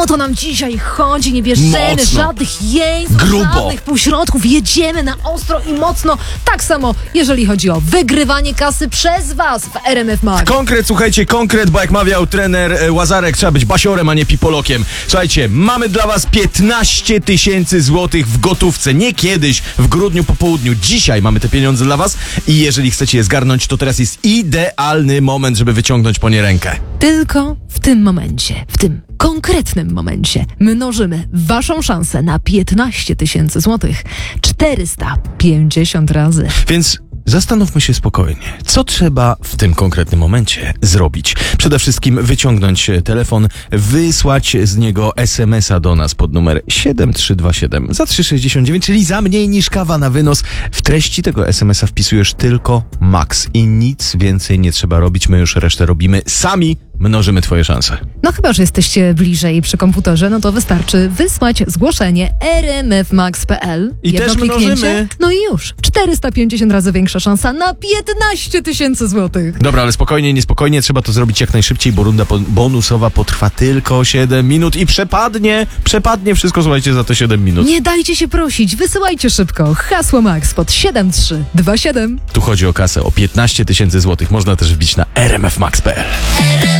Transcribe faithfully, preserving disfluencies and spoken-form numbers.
O to nam dzisiaj chodzi, nie bierzemy Mocno. żadnych jeńców, Grubo. żadnych półśrodków, jedziemy na ostro i mocno. Tak samo, jeżeli chodzi o wygrywanie kasy przez was w R M F Max. Konkret, słuchajcie, konkret, bo jak mawiał trener e, Łazarek, trzeba być basiorem, a nie pipolokiem. Słuchajcie, mamy dla was piętnaście tysięcy złotych w gotówce. Nie kiedyś, w grudniu po południu. Dzisiaj mamy te pieniądze dla was i jeżeli chcecie je zgarnąć, to teraz jest idealny moment, żeby wyciągnąć po nie rękę. Tylko w tym momencie, w tym konkretnym momencie mnożymy waszą szansę na piętnaście tysięcy złotych czterysta pięćdziesiąt razy. Więc zastanówmy się spokojnie, co trzeba w tym konkretnym momencie zrobić. Przede wszystkim wyciągnąć telefon, wysłać z niego es em es a do nas pod numer siedem trzy dwa siedem za trzy sześćdziesiąt dziewięć, czyli za mniej niż kawa na wynos. W treści tego es em es a wpisujesz tylko Max i nic więcej nie trzeba robić. My już resztę robimy sami. Mnożymy twoje szanse. No chyba, że jesteście bliżej przy komputerze, no to wystarczy wysłać zgłoszenie r m f max kropka p l. I Jedno też kliknięcie, mnożymy. no i już. czterysta pięćdziesiąt razy większa szansa na piętnaście tysięcy złotych. Dobra, ale spokojnie, niespokojnie, trzeba to zrobić jak najszybciej, bo runda po- bonusowa potrwa tylko siedem minut i przepadnie, przepadnie wszystko, słuchajcie, za te siedem minut. Nie dajcie się prosić, wysyłajcie szybko. Hasło Max pod siedem trzy dwa siedem. Tu chodzi o kasę, o piętnaście tysięcy złotych. Można też wbić na r m f max kropka p l.